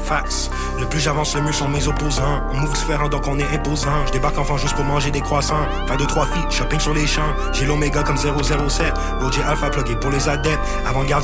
fax. Le plus j'avance, le mieux sont mes opposants. On move différent, donc on est imposant. Je débarque enfant juste pour manger des croissants. Faire 2-3 filles, shopping sur les champs. J'ai l'oméga comme 007. OG Alpha plugué pour les adeptes. Avant-garde